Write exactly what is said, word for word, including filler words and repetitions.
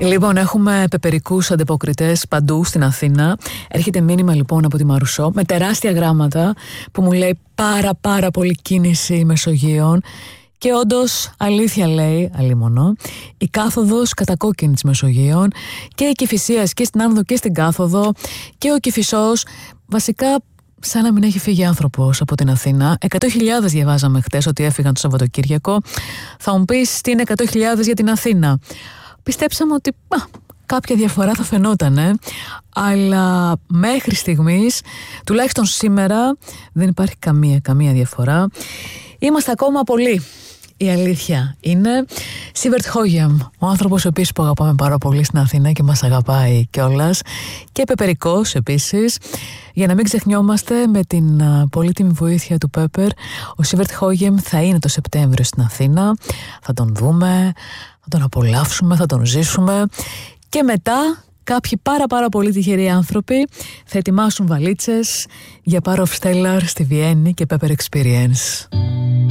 Λοιπόν, έχουμε πεπερικούς ανταποκριτές παντού στην Αθήνα. Έρχεται μήνυμα λοιπόν από τη Μαρουσό με τεράστια γράμματα που μου λέει πάρα πάρα πολύ κίνηση Μεσογείων. Και όντως αλήθεια λέει, αλίμονο, η κάθοδος κατακόκκινη της Μεσογείων και η Κηφισίας και στην Άνοδο και στην κάθοδο και ο Κηφισός, βασικά σαν να μην έχει φύγει άνθρωπος από την Αθήνα. εκατό χιλιάδες διαβάζαμε χτες ότι έφυγαν το Σαββατοκύριακο. Θα μου πεις τι είναι εκατό χιλιάδες για την Αθήνα. Πιστέψαμε ότι α, κάποια διαφορά θα φαινότανε, αλλά μέχρι στιγμής, τουλάχιστον σήμερα, δεν υπάρχει καμία, καμία διαφορά. Είμαστε ακόμα πολλοί. Η αλήθεια είναι. Σίβερτ Χόγεμ, ο άνθρωπος επίσης που αγαπάμε πάρα πολύ στην Αθήνα και μας αγαπάει κιόλας, και πεπερικός επίσης. Για να μην ξεχνιόμαστε, με την πολύτιμη βοήθεια του Πέπερ, ο Σίβερτ Χόγεμ θα είναι το Σεπτέμβριο στην Αθήνα. Θα τον δούμε, θα τον απολαύσουμε, θα τον ζήσουμε και μετά κάποιοι πάρα πάρα πολύ τυχεροί άνθρωποι θα ετοιμάσουν βαλίτσες για Part of Stellar στη Βιέννη και Pepper Experience.